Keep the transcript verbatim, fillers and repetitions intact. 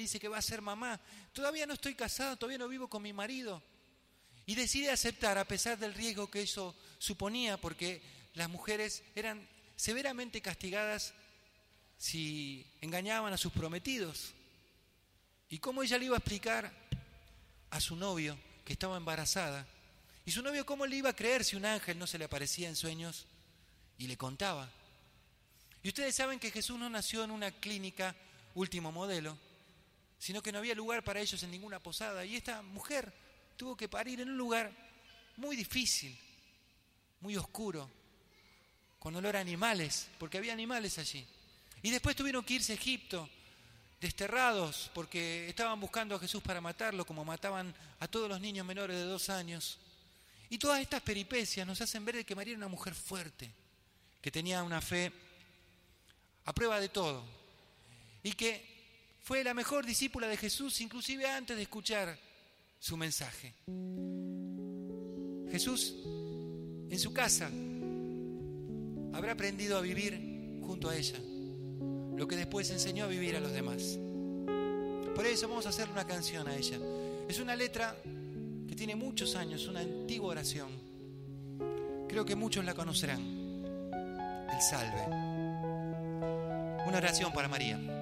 dice que va a ser mamá. Todavía no estoy casada, todavía no vivo con mi marido. Y decide aceptar a pesar del riesgo que eso suponía, porque las mujeres eran severamente castigadas si engañaban a sus prometidos. ¿Y cómo ella le iba a explicar a su novio que estaba embarazada? ¿Y su novio cómo le iba a creer si un ángel no se le aparecía en sueños y le contaba? Y ustedes saben que Jesús no nació en una clínica último modelo, sino que no había lugar para ellos en ninguna posada. Y esta mujer tuvo que parir en un lugar muy difícil, muy oscuro, con olor a animales, porque había animales allí. Y después tuvieron que irse a Egipto, desterrados, porque estaban buscando a Jesús para matarlo, como mataban a todos los niños menores de dos años. Y todas estas peripecias nos hacen ver que María era una mujer fuerte, que tenía una fe a prueba de todo, y que fue la mejor discípula de Jesús, inclusive antes de escuchar su mensaje. Jesús, en su casa, habrá aprendido a vivir junto a ella, lo que después enseñó a vivir a los demás. Por eso vamos a hacerle una canción a ella. Es una letra que tiene muchos años, una antigua oración. Creo que muchos la conocerán. El Salve. Una oración para María.